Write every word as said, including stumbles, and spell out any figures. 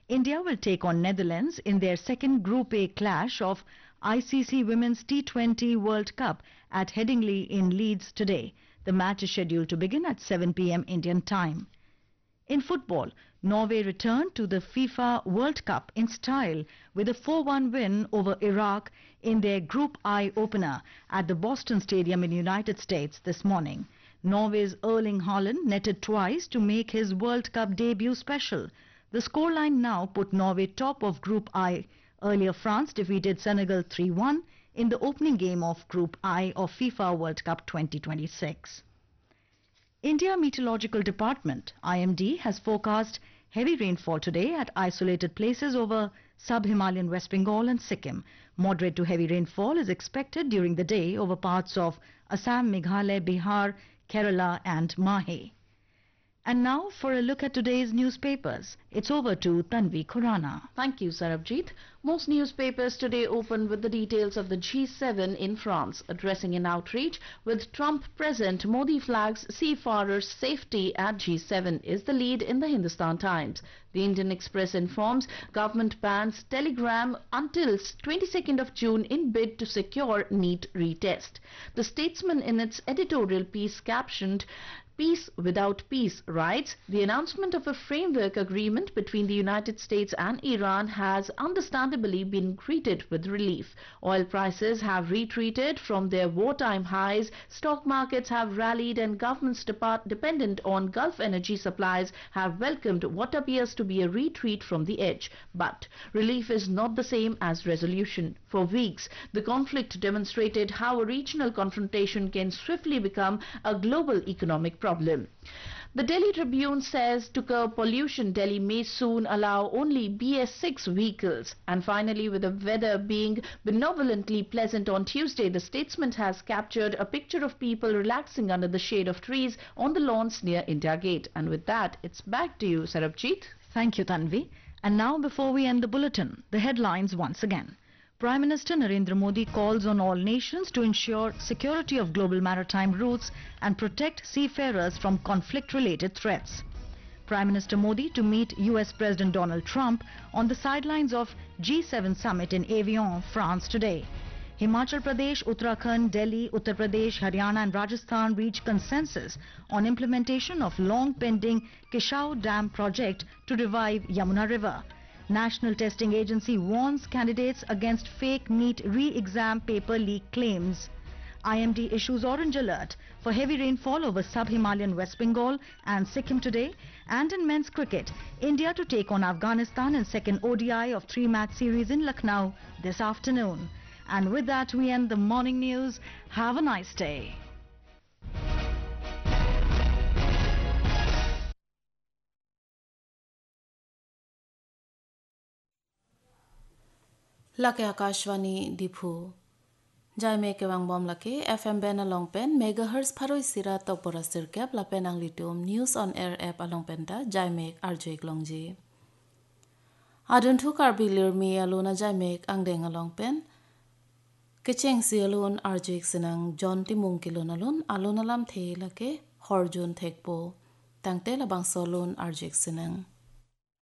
India will take on Netherlands in their second Group A clash of I C C Women's T twenty World Cup at Headingley in Leeds today. The match is scheduled to begin at seven p m Indian time. In football, Norway returned to the FIFA World Cup in style with a four one win over Iraq in their Group I opener at the Boston Stadium in the United States this morning. Norway's Erling Haaland netted twice to make his World Cup debut special. The scoreline now put Norway top of Group I. Earlier, France defeated Senegal three one in the opening game of Group I of FIFA World Cup twenty twenty-six. India Meteorological Department I M D has forecast heavy rainfall today at isolated places over sub-Himalayan West Bengal and Sikkim. Moderate to heavy rainfall is expected during the day over parts of Assam, Meghalaya, Bihar, Kerala and Mahe. And now for a look at today's newspapers. It's over to Tanvi Khurana. Thank you, Sarabjit. Most newspapers today open with the details of the G seven in France. Addressing an outreach with Trump present, Modi flags seafarers' safety at G seven is the lead in the Hindustan Times. The Indian Express informs government bans Telegram until twenty-second of June in bid to secure NEET retest. The Statesman in its editorial piece captioned Peace without peace writes, the announcement of a framework agreement between the United States and Iran has understandably been greeted with relief. Oil prices have retreated from their wartime highs, stock markets have rallied and governments depart dependent on Gulf energy supplies have welcomed what appears to be a retreat from the edge. But relief is not the same as resolution. For weeks, the conflict demonstrated how a regional confrontation can swiftly become a global economic problem. The Delhi Tribune says to curb pollution, Delhi may soon allow only B S six vehicles. And finally, with the weather being benevolently pleasant on Tuesday, the Statesman has captured a picture of people relaxing under the shade of trees on the lawns near India Gate. And with that, it's back to you, Sarabjit. Thank you, Tanvi. And now, before we end the bulletin, the headlines once again. Prime Minister Narendra Modi calls on all nations to ensure security of global maritime routes and protect seafarers from conflict-related threats. Prime Minister Modi to meet U S President Donald Trump on the sidelines of G seven summit in Evian, France today. Himachal Pradesh, Uttarakhand, Delhi, Uttar Pradesh, Haryana and Rajasthan reach consensus on implementation of long-pending Kishau Dam project to revive Yamuna River. National Testing Agency warns candidates against fake NEET re-exam paper leak claims. I M D issues orange alert for heavy rainfall over sub-Himalayan West Bengal and Sikkim today. And in men's cricket, India to take on Afghanistan in second O D I of three-match series in Lucknow this afternoon. And with that, we end the morning news. Have a nice day. Lake Akashwani Diphu Jai me kewang bom lake F M ben along pen megahertz pharoi sira topora sirkap la pen ang litum news on air app along pen ta jai me arjek longji adun thu karbilir mi alona jai me ang deng along pen kecheng si alon arjek sinang John Timung kilon alon alon alam the lake horjun thekpo tangte la bang solon arjek sinang